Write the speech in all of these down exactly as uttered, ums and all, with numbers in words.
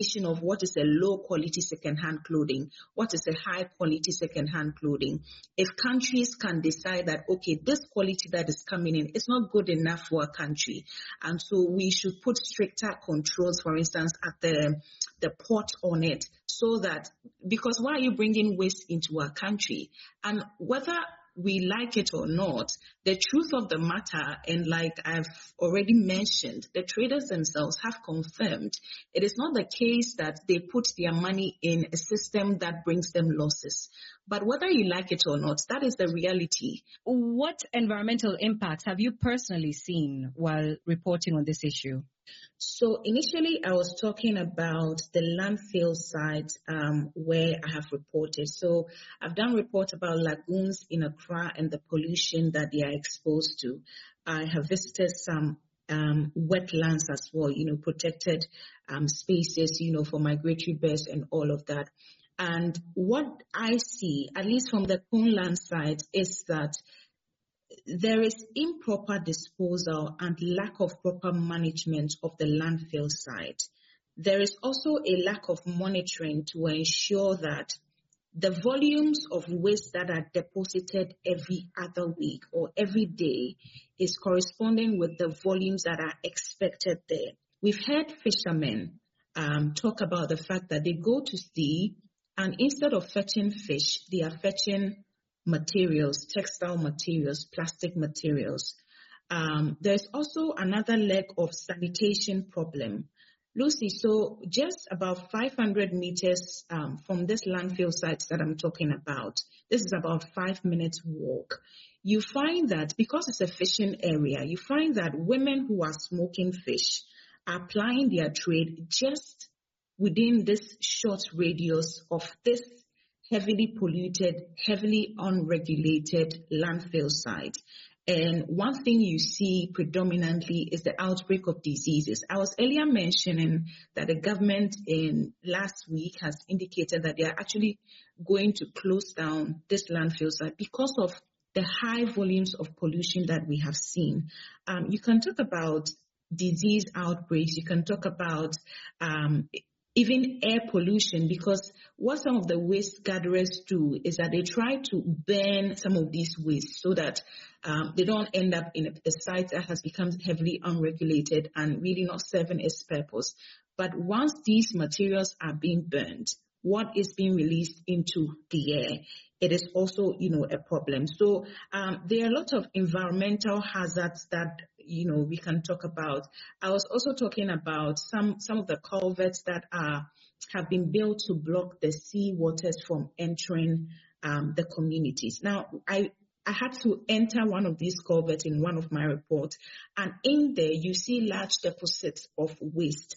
of what is a low quality second-hand clothing, what is a high quality second-hand clothing. If countries can decide that, okay, this quality that is coming in is not good enough for a country, and so we should put stricter controls, for instance, at the the port on it, so that, because why are you bringing waste into our country? And whether we like it or not, the truth of the matter, and like I've already mentioned, the traders themselves have confirmed it is not the case that they put their money in a system that brings them losses. But whether you like it or not, that is the reality. What environmental impacts have you personally seen while reporting on this issue? So initially, I was talking about the landfill site um, where I have reported. So I've done reports about lagoons in Accra and the pollution that they are exposed to. I have visited some um, wetlands as well, you know, protected um, spaces, you know, for migratory birds and all of that. And what I see, at least from the Poundland side, is that there is improper disposal and lack of proper management of the landfill site. There is also a lack of monitoring to ensure that the volumes of waste that are deposited every other week or every day is corresponding with the volumes that are expected there. We've heard fishermen um, talk about the fact that they go to sea and instead of fetching fish, they are fetching materials, textile materials, plastic materials. Um, there's also another leg of sanitation problem. Lucy, so just about five hundred meters um, from this landfill site that I'm talking about, this is about five minutes walk. You find that because it's a fishing area, you find that women who are smoking fish are plying their trade just within this short radius of this heavily polluted, heavily unregulated landfill site. And one thing you see predominantly is the outbreak of diseases. I was earlier mentioning that the government in last week has indicated that they are actually going to close down this landfill site because of the high volumes of pollution that we have seen. Um, you can talk about disease outbreaks. You can talk about um, even air pollution, because what some of the waste gatherers do is that they try to burn some of these wastes so that um, they don't end up in a, a site that has become heavily unregulated and really not serving its purpose. But once these materials are being burned, what is being released into the air, it is also, you know, a problem. So um, there are a lot of environmental hazards that, you know, we can talk about. I was also talking about some, some of the culverts that are have been built to block the sea waters from entering um, the communities. Now, I I had to enter one of these culverts in one of my reports, and in there you see large deposits of waste.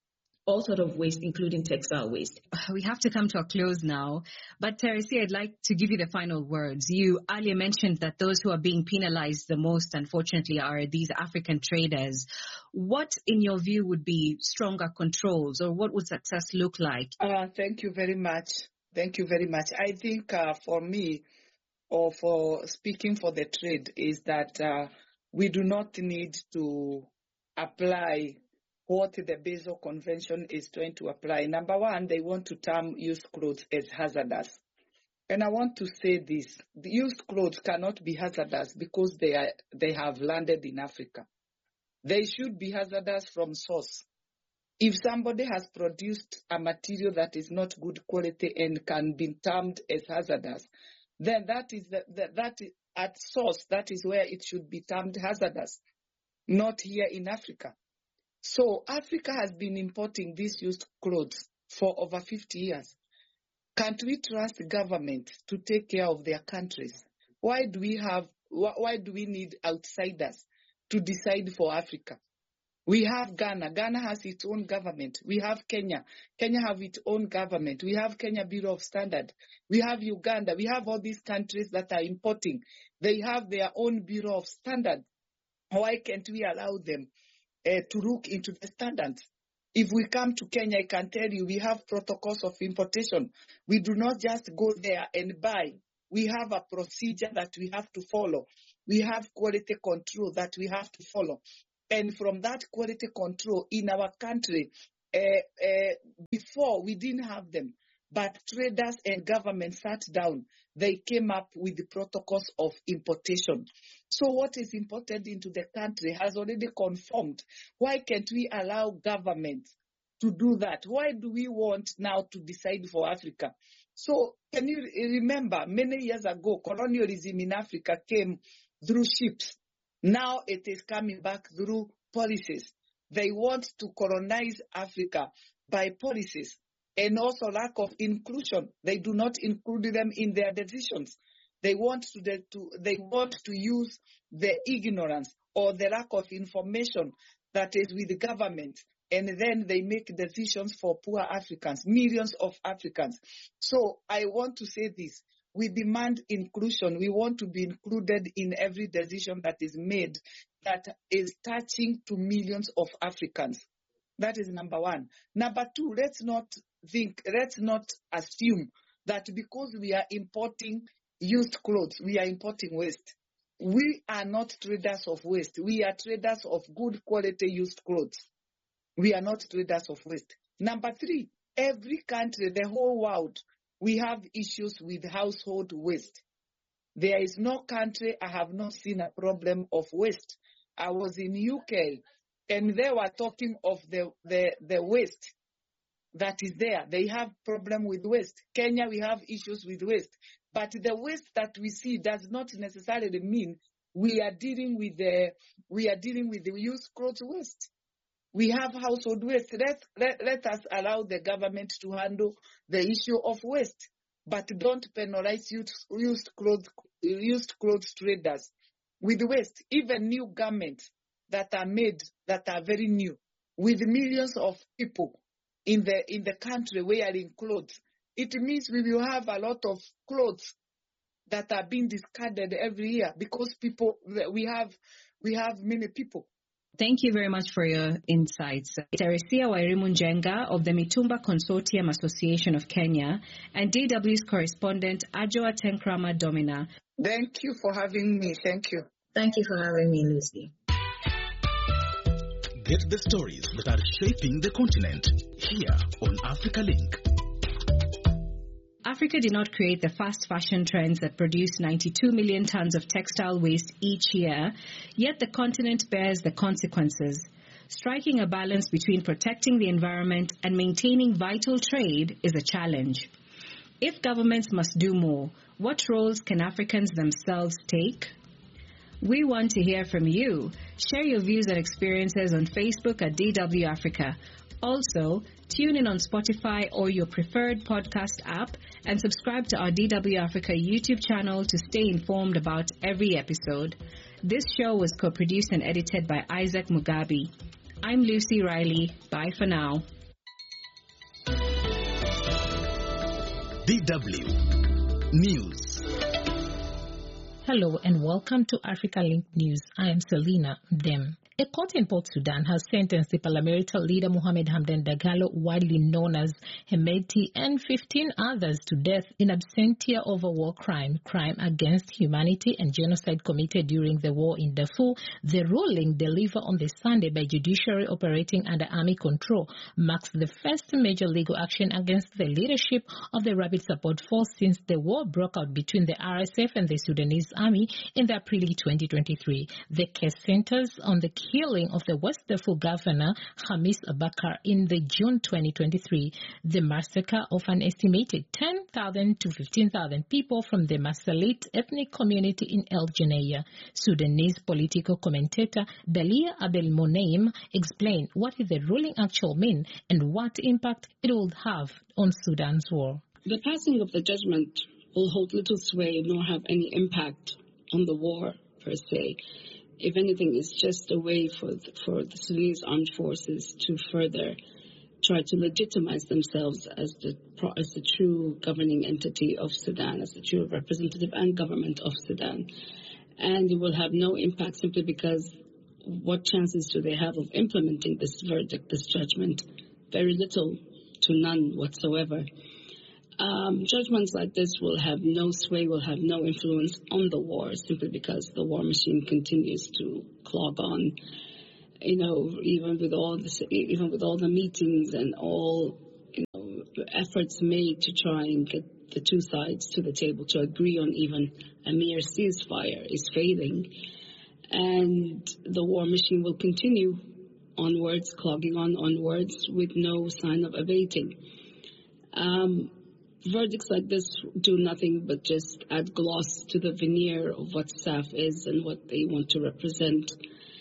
All sort of waste, including textile waste. We have to come to a close now. But Teresi, I'd like to give you the final words. You earlier mentioned that those who are being penalized the most, unfortunately, are these African traders. What, in your view, would be stronger controls, or what would success look like? Uh, thank you very much. Thank you very much. I think uh, for me, or for speaking for the trade, is that uh, we do not need to apply what the Basel Convention is trying to apply. Number one, they want to term used clothes as hazardous. And I want to say this, the used clothes cannot be hazardous because they are they have landed in Africa. They should be hazardous from source. If somebody has produced a material that is not good quality and can be termed as hazardous, then that is the, the, that is, at source, that is where it should be termed hazardous, not here in Africa. So Africa has been importing these used clothes for over fifty years. Can't we trust the government to take care of their countries? Why do we have, why do we need outsiders to decide for Africa? We have Ghana. Ghana has its own government. We have Kenya. Kenya have its own government. We have Kenya Bureau of Standard. We have Uganda. We have all these countries that are importing. They have their own Bureau of Standard. Why can't we allow them Uh, to look into the standards? If we come to Kenya, I can tell you we have protocols of importation. We do not just go there and buy. We have a procedure that we have to follow. We have quality control that we have to follow. And from that quality control in our country, Uh, uh, before, we didn't have them, but traders and government sat down. They came up with the protocols of importation. So what is imported into the country has already conformed. Why can't we allow government to do that? Why do we want now to decide for Africa? So can you remember many years ago, colonialism in Africa came through ships. Now it is coming back through policies. They want to colonize Africa by policies and also lack of inclusion. They do not include them in their decisions. They want to, the, to they want to use the ignorance or the lack of information that is with the government, and then they make decisions for poor Africans, millions of Africans. So I want to say this. We demand inclusion. We want to be included in every decision that is made that is touching to millions of Africans. That is number one. Number two, let's not think, let's not assume that because we are importing used clothes, we are importing waste. We are not traders of waste. We are traders of good quality used clothes. We are not traders of waste. Number three, every country, the whole world, we have issues with household waste. There is no country I have not seen a problem of waste. I was in U K, and they were talking of the, the, the waste that is there. They have problem with waste. Kenya, we have issues with waste. But the waste that we see does not necessarily mean we are dealing with the, we are dealing with the used clothes waste. We have household waste. Let, let, let us allow the government to handle the issue of waste, but don't penalize used, used, clothes, used clothes traders with waste. Even new garments that are made that are very new, with millions of people in the in the country wearing clothes. It means we will have a lot of clothes that are being discarded every year because people we have we have many people. Thank you very much for your insights. Teresia Wairimu Njenga of the Mitumba Consortium Association of Kenya and D W's correspondent Adjoa Tenkrama Domina. Thank you for having me. Thank you. Thank you for having me, Lucy. Get the stories that are shaping the continent here on Africa Link. Africa did not create the fast fashion trends that produce ninety-two million tons of textile waste each year, yet the continent bears the consequences. Striking a balance between protecting the environment and maintaining vital trade is a challenge. If governments must do more, what roles can Africans themselves take? We want to hear from you. Share your views and experiences on Facebook at D W Africa. Also, tune in on Spotify or your preferred podcast app and subscribe to our D W Africa YouTube channel to stay informed about every episode. This show was co-produced and edited by Isaac Mugabe. I'm Lucy Riley. Bye for now. D W News. Hello and welcome to Africa Link News. I am Selina Dem. A court in Port Sudan has sentenced the parliamentary leader Mohamed Hamdan Dagalo, widely known as Hemedti, and fifteen others to death in absentia over war crime, crime against humanity and genocide committed during the war in Darfur. The ruling, delivered on the Sunday by judiciary operating under army control, marks the first major legal action against the leadership of the Rapid Support Force since the war broke out between the R S F and the Sudanese army in the April twenty twenty-three. The case centers on the killing of the West Darfur governor Hamis Abakar in the June twenty twenty-three, the massacre of an estimated ten thousand to fifteen thousand people from the Masalit ethnic community in El Geneia. Sudanese political commentator Dalia Abel Monaim explained what did the ruling actually mean and what impact it would have on Sudan's war. The passing of the judgment will hold little sway nor have any impact on the war per se. If anything, it's just a way for the, for the Sudanese armed forces to further try to legitimize themselves as the as the true governing entity of Sudan, as the true representative and government of Sudan. And it will have no impact simply because what chances do they have of implementing this verdict, this judgment? Very little to none whatsoever. Um, judgments like this will have no sway, will have no influence on the war, simply because the war machine continues to clog on. you know, even with all this, even with all the meetings and all, you know, efforts made to try and get the two sides to the table to agree on even a mere ceasefire is failing. And the war machine will continue onwards, clogging on onwards with no sign of abating. Um, verdicts like this do nothing but just add gloss to the veneer of what S A F is and what they want to represent.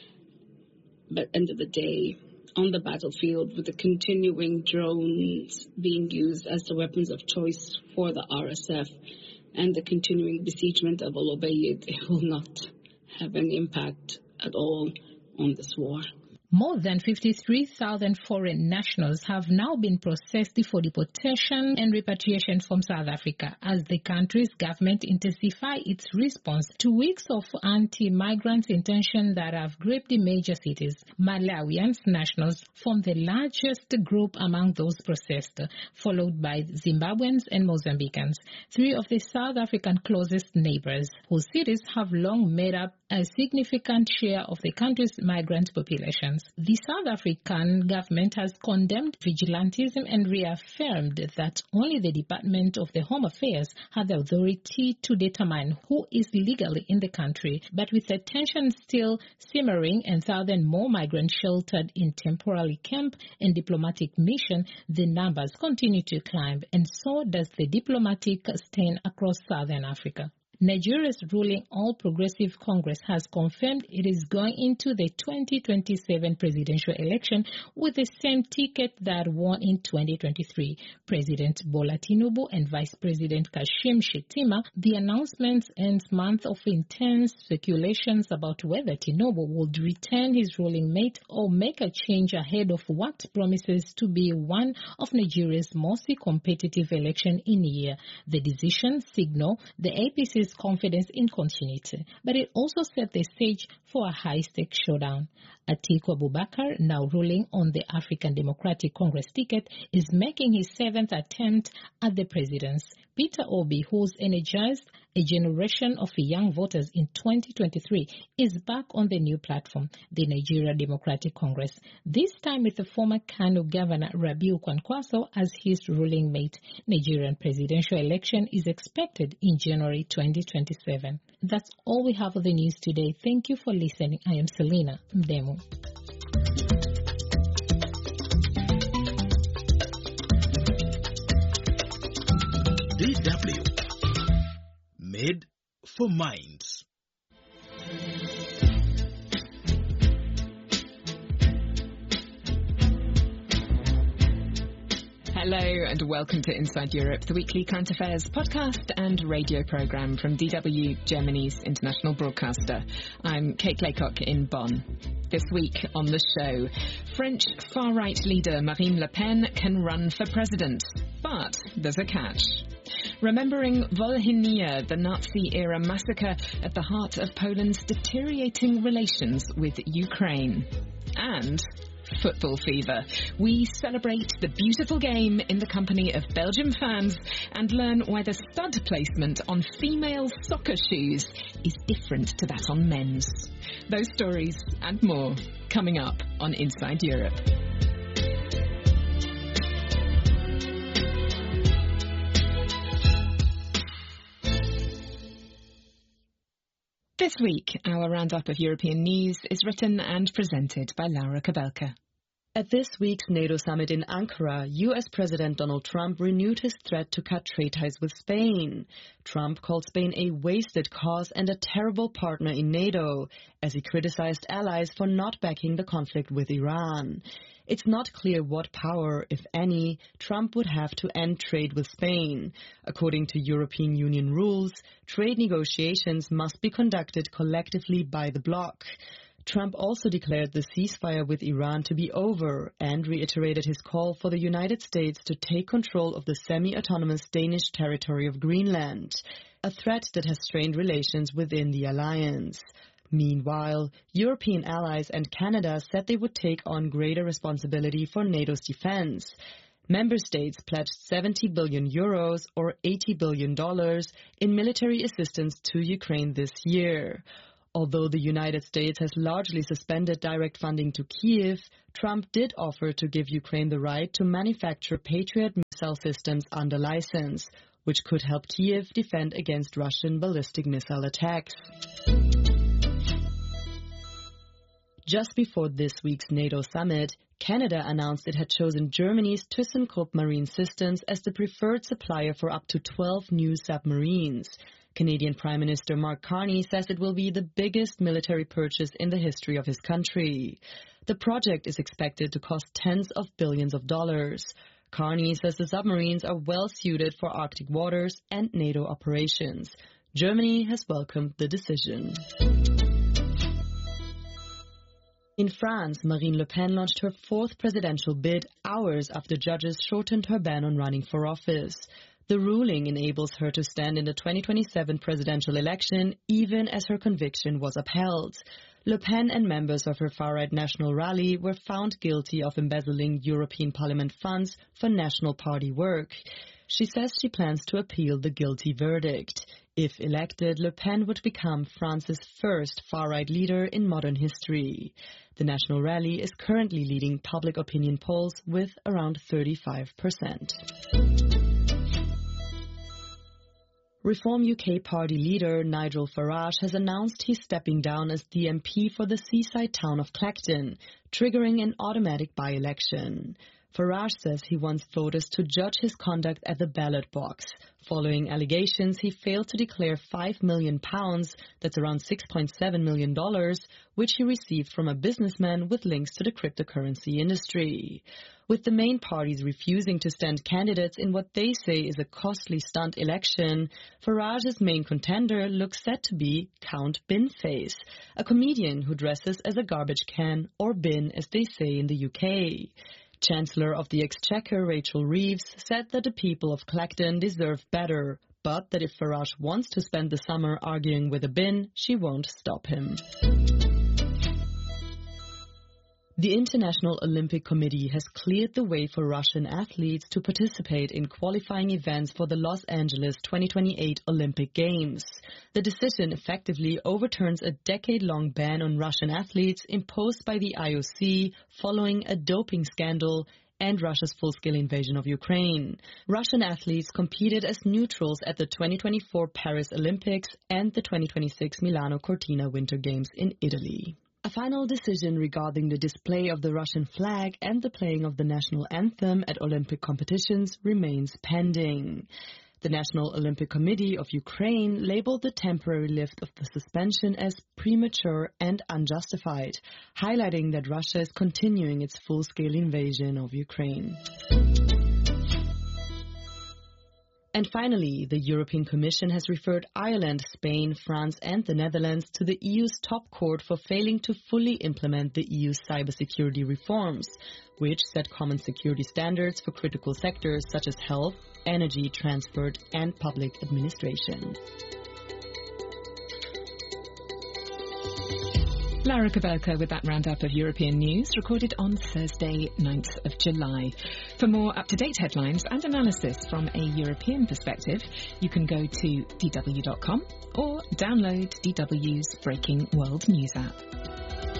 But end of the day, on the battlefield, with the continuing drones being used as the weapons of choice for the R S F and the continuing besiegement of Al Ubaid, it will not have an impact at all on this war. More than fifty-three thousand foreign nationals have now been processed for deportation and repatriation from South Africa as the country's government intensifies its response to weeks of anti-migrant intention that have gripped the major cities. Malawian nationals form the largest group among those processed, followed by Zimbabweans and Mozambicans, three of the South African closest neighbors, whose cities have long made up a significant share of the country's migrant populations. The South African government has condemned vigilantism and reaffirmed that only the Department of the Home Affairs has the authority to determine who is legally in the country. But with the tension still simmering and thousands more migrants sheltered in temporary camp and diplomatic mission, the numbers continue to climb, and so does the diplomatic stain across Southern Africa. Nigeria's ruling All Progressive Congress has confirmed it is going into the twenty twenty-seven presidential election with the same ticket that won in twenty twenty-three. President Bola Tinubu and Vice President Kashim Shettima. The announcements end month of intense speculations about whether Tinubu would return his ruling mate or make a change ahead of what promises to be one of Nigeria's most competitive elections in a year. The decision signaled the A P C's confidence in continuity, but it also set the stage for a high-stakes showdown. Atiku Abubakar, now ruling on the African Democratic Congress ticket, is making his seventh attempt at the presidency. Peter Obi, who's energized a generation of young voters in twenty twenty-three, is back on the new platform, the Nigeria Democratic Congress, this time with the former Kano Governor Rabiu Kwankwaso as his ruling mate. Nigerian presidential election is expected in January twenty twenty-seven. That's all we have for the news today. Thank you for listening. I am Selina Mdemu. D W Made for Minds. Hello and welcome to Inside Europe, the weekly current affairs podcast and radio programme from D W, Germany's international broadcaster. I'm Kate Laycock in Bonn. This week on the show, French far-right leader Marine Le Pen can run for president, but there's a catch. Remembering Volhynia, the Nazi-era massacre at the heart of Poland's deteriorating relations with Ukraine. And football fever. We celebrate the beautiful game in the company of Belgium fans and learn why the stud placement on female soccer shoes is different to that on men's. Those stories and more coming up on Inside Europe. This week, our roundup of European news is written and presented by Laura Kabelka. At this week's NATO summit in Ankara, U S President Donald Trump renewed his threat to cut trade ties with Spain. Trump called Spain a wasted cause and a terrible partner in NATO, as he criticized allies for not backing the conflict with Iran. It's not clear what power, if any, Trump would have to end trade with Spain. According to European Union rules, trade negotiations must be conducted collectively by the bloc. Trump also declared the ceasefire with Iran to be over and reiterated his call for the United States to take control of the semi-autonomous Danish territory of Greenland, a threat that has strained relations within the alliance. Meanwhile, European allies and Canada said they would take on greater responsibility for NATO's defense. Member states pledged seventy billion euros or eighty billion dollars in military assistance to Ukraine this year. Although the United States has largely suspended direct funding to Kyiv, Trump did offer to give Ukraine the right to manufacture Patriot missile systems under license, which could help Kyiv defend against Russian ballistic missile attacks. Just before this week's NATO summit, Canada announced it had chosen Germany's ThyssenKrupp Marine Systems as the preferred supplier for up to twelve new submarines. Canadian Prime Minister Mark Carney says it will be the biggest military purchase in the history of his country. The project is expected to cost tens of billions of dollars. Carney says the submarines are well suited for Arctic waters and NATO operations. Germany has welcomed the decision. In France, Marine Le Pen launched her fourth presidential bid hours after judges shortened her ban on running for office. The ruling enables her to stand in the twenty twenty-seven presidential election, even as her conviction was upheld. Le Pen and members of her far-right National Rally were found guilty of embezzling European Parliament funds for National Party work. She says she plans to appeal the guilty verdict. If elected, Le Pen would become France's first far-right leader in modern history. The National Rally is currently leading public opinion polls with around thirty-five percent. Reform U K party leader Nigel Farage has announced he's stepping down as the M P for the seaside town of Clacton, triggering an automatic by-election. Farage says he wants voters to judge his conduct at the ballot box, following allegations he failed to declare five million pounds, that's around six point seven million dollars, which he received from a businessman with links to the cryptocurrency industry. With the main parties refusing to stand candidates in what they say is a costly stunt election, Farage's main contender looks set to be Count Binface, a comedian who dresses as a garbage can, or bin as they say in the U K. Chancellor of the Exchequer Rachel Reeves said that the people of Clacton deserve better, but that if Farage wants to spend the summer arguing with a bin, she won't stop him. The International Olympic Committee has cleared the way for Russian athletes to participate in qualifying events for the Los Angeles twenty twenty-eight Olympic Games. The decision effectively overturns a decade-long ban on Russian athletes imposed by the I O C following a doping scandal and Russia's full-scale invasion of Ukraine. Russian athletes competed as neutrals at the twenty twenty-four Paris Olympics and the twenty twenty-six Milano Cortina Winter Games in Italy. A final decision regarding the display of the Russian flag and the playing of the national anthem at Olympic competitions remains pending. The National Olympic Committee of Ukraine labeled the temporary lift of the suspension as premature and unjustified, highlighting that Russia is continuing its full-scale invasion of Ukraine. And finally, the European Commission has referred Ireland, Spain, France and the Netherlands to the E U's top court for failing to fully implement the E U's cybersecurity reforms, which set common security standards for critical sectors such as health, energy, transport and public administration. Lara Kabelka with that roundup of European news recorded on Thursday, ninth of July. For more up-to-date headlines and analysis from a European perspective, you can go to D W dot com or download D W's Breaking World News app.